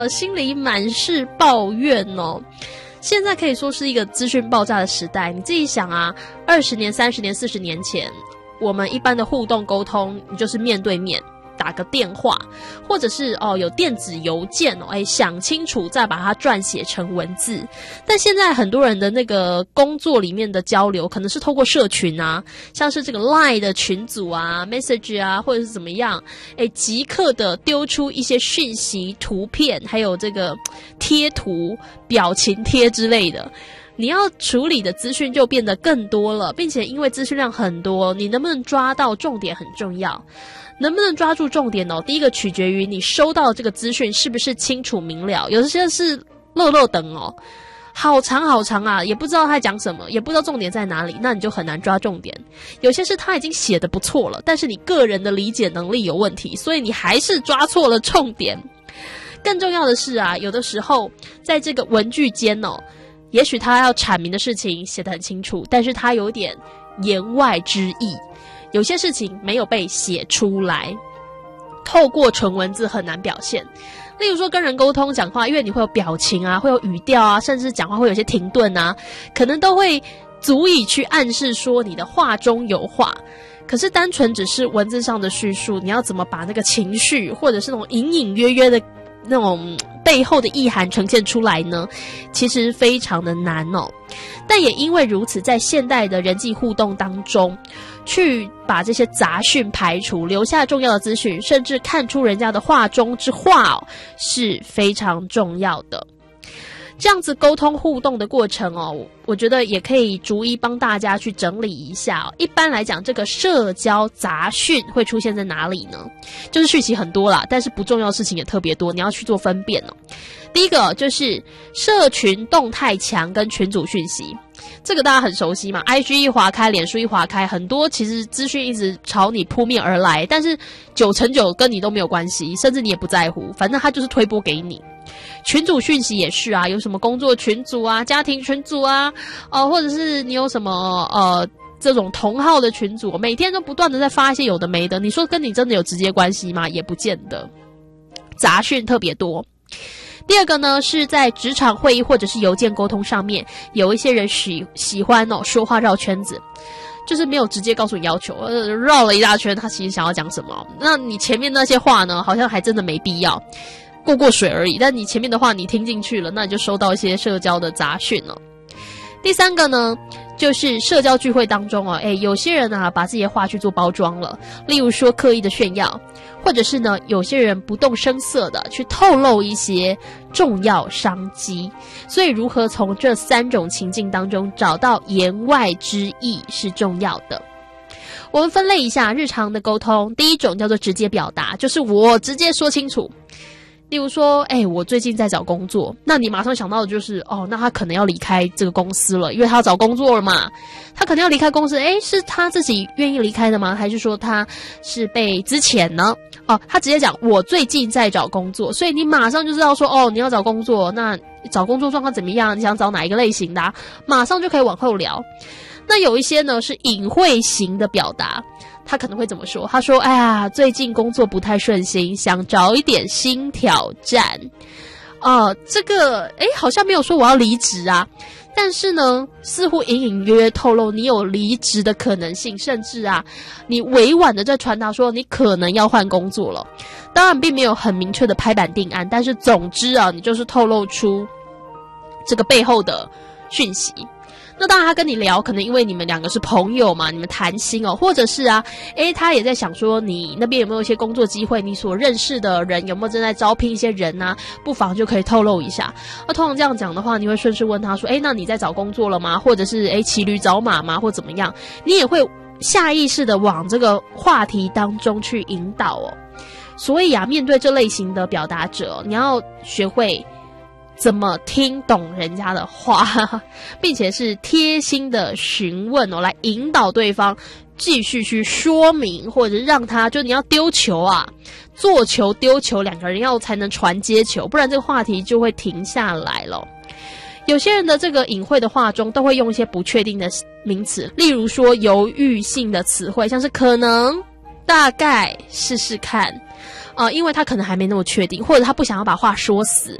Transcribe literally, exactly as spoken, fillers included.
呃，心里满是抱怨哦。现在可以说是一个资讯爆炸的时代，你自己想啊，二十年、三十年、四十年前，我们一般的互动沟通，你就是面对面打个电话，或者是哦有电子邮件哦，哎想清楚再把它撰写成文字。但现在很多人的那个工作里面的交流，可能是透过社群啊，像是这个 LINE 的群组啊、Message 啊，或者是怎么样，哎即刻的丢出一些讯息、图片，还有这个贴图、表情贴之类的。你要处理的资讯就变得更多了，并且因为资讯量很多，你能不能抓到重点很重要。能不能抓住重点哦？第一个取决于你收到的这个资讯是不是清楚明了，有些是漏漏等哦，好长好长啊，也不知道他在讲什么，也不知道重点在哪里，那你就很难抓重点。有些是他已经写得不错了，但是你个人的理解能力有问题，所以你还是抓错了重点。更重要的是啊，有的时候在这个文句间哦，也许他要阐明的事情写得很清楚，但是他有点言外之意，有些事情没有被写出来，透过纯文字很难表现。例如说跟人沟通讲话，因为你会有表情啊，会有语调啊，甚至讲话会有些停顿啊，可能都会足以去暗示说你的话中有话。可是单纯只是文字上的叙述，你要怎么把那个情绪或者是那种隐隐约约的那种背后的意涵呈现出来呢？其实非常的难哦。但也因为如此，在现代的人际互动当中，去把这些杂讯排除，留下重要的资讯，甚至看出人家的话中之话哦，是非常重要的。这样子沟通互动的过程哦，我觉得也可以逐一帮大家去整理一下哦。一般来讲，这个社交杂讯会出现在哪里呢？就是讯息很多啦，但是不重要的事情也特别多，你要去做分辨哦。第一个就是社群动态墙跟群组讯息，这个大家很熟悉嘛 ，I G 一滑开，脸书一滑开，很多其实资讯一直朝你扑面而来，但是九成九跟你都没有关系，甚至你也不在乎，反正它就是推播给你。群组讯息也是啊，有什么工作群组啊、家庭群组啊，呃，或者是你有什么呃这种同号的群组，每天都不断的在发一些有的没的，你说跟你真的有直接关系吗？也不见得，杂讯特别多。第二个呢，是在职场会议或者是邮件沟通上面，有一些人喜喜欢哦说话绕圈子，就是没有直接告诉你要求，呃，绕了一大圈，他其实想要讲什么？那你前面那些话呢，好像还真的没必要，过过水而已。但你前面的话你听进去了，那你就收到一些社交的杂讯了。第三个呢，就是社交聚会当中哦，诶，有些人啊把自己的话去做包装了，例如说刻意的炫耀，或者是呢有些人不动声色的去透露一些重要商机。所以如何从这三种情境当中找到言外之意是重要的。我们分类一下日常的沟通，第一种叫做直接表达，就是我直接说清楚。例如说，哎、欸，我最近在找工作，那你马上想到的就是，哦，那他可能要离开这个公司了，因为他要找工作了嘛。他可能要离开公司，哎、欸，是他自己愿意离开的吗？还是说他是被资遣呢？哦，他直接讲我最近在找工作，所以你马上就知道说，哦，你要找工作，那找工作状况怎么样？你想找哪一个类型的、啊？马上就可以往后聊。那有一些呢是隐晦型的表达。他可能会怎么说？他说：“哎呀，最近工作不太顺心，想找一点新挑战。”呃，这个哎，好像没有说我要离职啊，但是呢，似乎隐隐约约透露你有离职的可能性，甚至啊，你委婉的在传达说你可能要换工作了。当然，并没有很明确的拍板定案，但是总之啊，你就是透露出这个背后的讯息。那当然他跟你聊，可能因为你们两个是朋友嘛，你们谈心哦，或者是啊，诶，他也在想说你那边有没有一些工作机会，你所认识的人有没有正在招聘一些人啊，不妨就可以透露一下。那通常这样讲的话，你会顺势问他说，诶，那你在找工作了吗？或者是诶，骑驴找马吗？或怎么样？你也会下意识的往这个话题当中去引导哦。所以啊，面对这类型的表达者，你要学会怎么听懂人家的话，并且是贴心的询问哦，来引导对方继续去说明，或者让他就你要丢球啊，做球丢球，两个人要才能传接球，不然这个话题就会停下来了。有些人的这个隐晦的话中都会用一些不确定的名词，例如说犹豫性的词汇，像是可能、大概、试试看。 呃，因为他可能还没那么确定，或者他不想要把话说死，